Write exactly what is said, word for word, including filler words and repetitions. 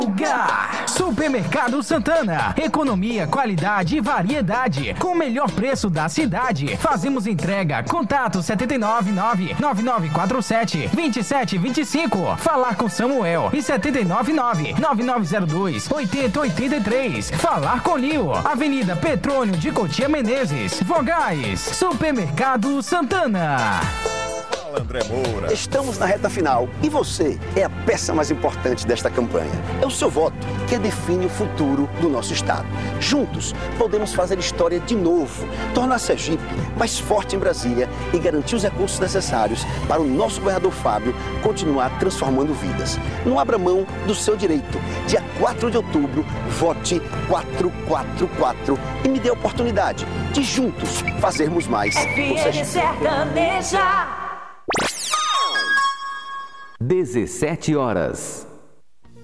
Supermercado Santana, economia, qualidade e variedade, com o melhor preço da cidade. Fazemos entrega. Contato sete nove nove, nove nove quatro sete, dois sete dois cinco. Falar com Samuel e sete nove nove, nove nove zero dois, oito zero oito três. Falar com Lio, Avenida Petrônio de Cotia Menezes, Vogais. Supermercado Santana. André Moura. Estamos na reta final e você é a peça mais importante desta campanha. É o seu voto que define o futuro do nosso estado. Juntos, podemos fazer história de novo, tornar Sergipe mais forte em Brasília e garantir os recursos necessários para o nosso governador Fábio continuar transformando vidas. Não abra mão do seu direito. Dia quatro de outubro, vote quatro quatro quatro e me dê a oportunidade de juntos fazermos mais. F M Sertaneja. dezessete horas.